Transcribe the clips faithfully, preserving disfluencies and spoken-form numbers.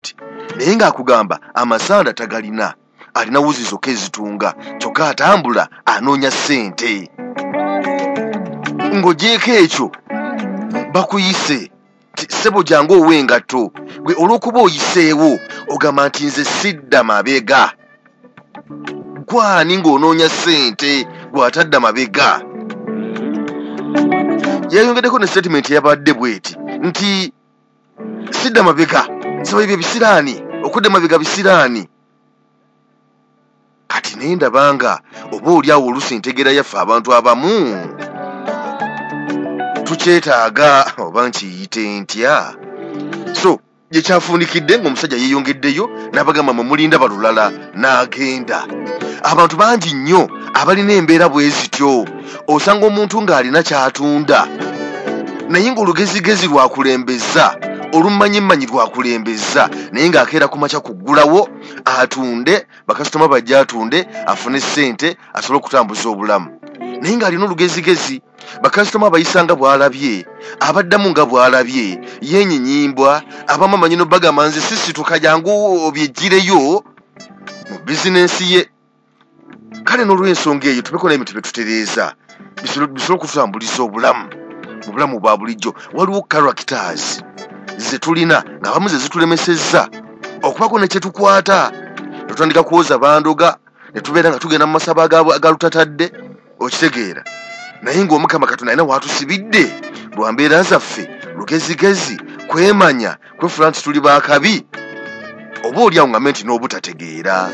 budget naye ng'akugamba amasanda tagalina alina wuzi zokka ezitunga kyokka atambula anoonya ssente ng'ogyeko ekyo bakuyise ssebo jangu ow'engatto gwe olw'okuba oyiseewo ogamba nti nze sidda mabega gwani ng'onoonya ssente gw'atadda mabega. Yayongeddeko ne statement yabadde bweti nti sidda mabega nsaba ebyo bisiraani okudda mabega bisiraani. Kati naye ndabanga oba oli awo oluusi ntegera yaffe abantu abamu tukyetaaga oba nkiyite ntya. So gye kyafuunikidde ng'omusajja yeeyongeddeyo n'abagamba mwe mulinda balulala n'agenda. Abantu bangi nnyo abalina embeera bwe zityo osanga omuntu ng'alina kyatunda naye ng'olugezigezi lwakulembeza olumanyimmanyi lwakulembeza naye ng'akeera ku makya kuggulawo atunde bakasitoma bajja atunde afune ssente asobole okutambuza obulamu naye ng'alina olugezigezi bakasitoma abayisanga bw'alabye abaddamu nga bw'alabye yeenyinyimbwa abamu amanyino bagamba nze sisituka jangu obyejjireyo mu bizinensi ye. Kale n'olw'ensonga eyo tubeko n'ebintu bye tutereeza bisobola okututambuliza obulamu mu bulamu bwa bulijjo. Waliwo characters ze tulina ng'abamu ze zitulemesezza okubako ne kye tukwata ne tutandika kuwoza bandoga ne tubeera nga tugenda mu masaba agalutatadde okitegeera naye ng'omukama Katonda alina waatusibidde lwa mbeera zaffe lugezigezi kwemanya kwefula nti tuli baakabi oba oliawo nga menti n'obutategeera.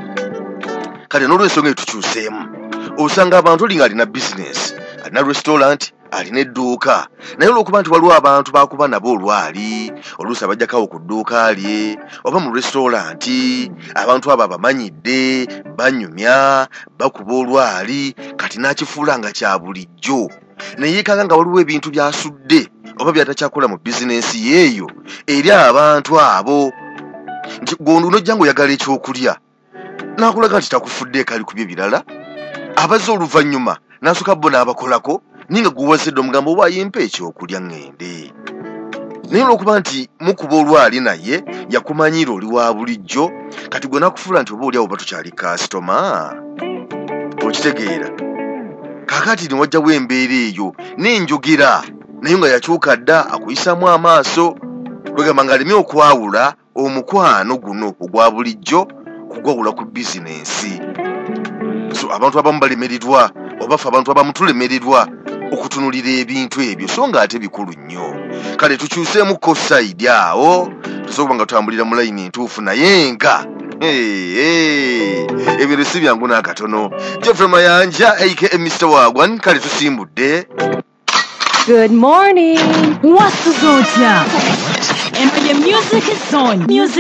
Kale n'olw'ensonga eyo tukyuseemu osanga abantu oli ng'alina bizinesi alina restaurant alina edduuka naye olw'okuba nti waliwo abantu bakuba nabo olwali oluusi abajjakawo ku dduuka lye oba mu restauranti abantu abo abamanyidde banyumya bakuba olwali kati n'akifuula nga kya bulijjo naye yeekanga nga waliwo ebintu by'asudde oba byatakyakola mu bizinensi yeeyo eri abantu abo nti gondi unojja ng'oyagala ekyokulya n'akulaga nti takufudde ekali ku bye birala abaze oluvannyuma n'asooka bo n'abakolako ninga guwazidde omugamba oba ayimpa ekyokulya ŋŋende naye olw'okuba nti mukuba olwali naye yakumanyiira oli wa bulijjo kati gwe nakufuula nti oba oli awo oba tukyali kasitoma okitegeera. Kaakati ne wajjawo embeera eyo n'enjogera naye nga yakyuka dda akuyisaamu amaaso kwegamba ng'aleme okwawula omukwano guno ogwa bulijjo kugwawula ku bizinensi. So abantu abamu balemereddwa oba ffe abantu abamu tulemereddwa okutunulira ebintu ebyo so nga ate bikulu nnyo. Kale tukyuseemukko sayidi awo tusobola nga tutambulira mu layini entuufu naye nga ebintu si byangu n'akatono. Geoffrey Mayanja aka Mister Wagwan kale tusimbudde. Good morning. What's the zone now? And your music is on. Music